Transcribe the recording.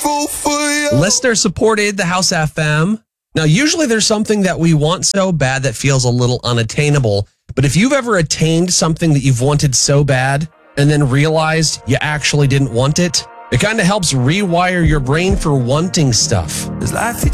Listener supported the House FM. Now, usually there's something that we want so bad that feels a little unattainable. But if you've ever attained something that you've wanted so bad and then realized you actually didn't want it, it kind of helps rewire your brain for wanting stuff.